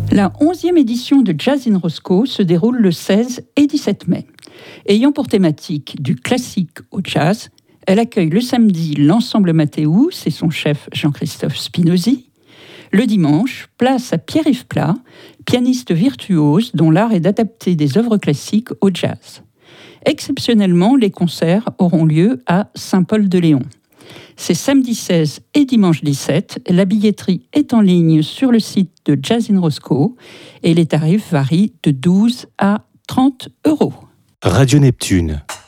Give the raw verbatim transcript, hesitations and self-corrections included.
La onzième édition de Jazz in Roscoe se déroule le seize et dix-sept mai. Ayant pour thématique du classique au jazz, elle accueille le samedi l'ensemble Mathéus et son chef Jean-Christophe Spinozzi. Le dimanche, place à Pierre-Yves Plat, pianiste virtuose dont l'art est d'adapter des œuvres classiques au jazz. Exceptionnellement, les concerts auront lieu à Saint-Paul-de-Léon. C'est samedi seize et dimanche dix-sept. La billetterie est en ligne sur le site de Jazz in Roscoe et les tarifs varient de douze à trente euros. Radio Neptune.